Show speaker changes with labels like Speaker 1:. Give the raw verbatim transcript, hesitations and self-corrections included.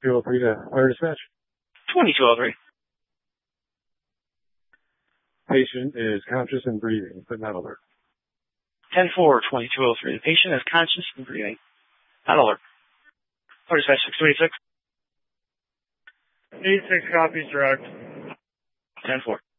Speaker 1: Feel free to fire dispatch.
Speaker 2: twenty-two oh three.
Speaker 1: Patient is conscious and breathing, but not alert.
Speaker 2: ten four, twenty-two oh three. The patient is conscious and breathing. Not alert. Fire dispatch six two eight six.
Speaker 3: eighty-six copies direct.
Speaker 2: ten four.